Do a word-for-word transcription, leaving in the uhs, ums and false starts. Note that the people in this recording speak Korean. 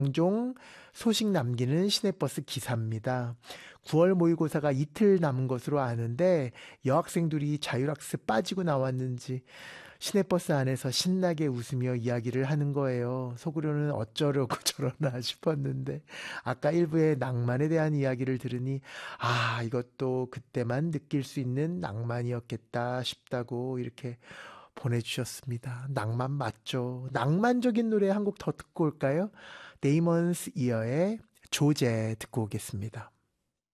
종종 소식 남기는 시내버스 기사입니다. 구월 모의고사가 이틀 남은 것으로 아는데 여학생들이 자율학습 빠지고 나왔는지 시내버스 안에서 신나게 웃으며 이야기를 하는 거예요. 속으로는 어쩌려고 저러나 싶었는데 아까 일부의 낭만에 대한 이야기를 들으니 아, 이것도 그때만 느낄 수 있는 낭만이었겠다 싶다고 이렇게 보내주셨습니다. 낭만 맞죠? 낭만적인 노래 한 곡 더 듣고 올까요? 데이먼스 이어의 조제 듣고 오겠습니다.